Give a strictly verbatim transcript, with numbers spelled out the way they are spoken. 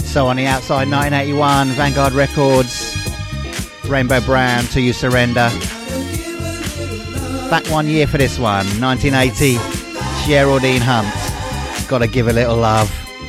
So on the outside, nineteen eighty-one, Vanguard Records, Rainbow Brown, Till You Surrender. Back one year for this one, nineteen eighty, Geraldine Hunt, Gotta Give a Little Love.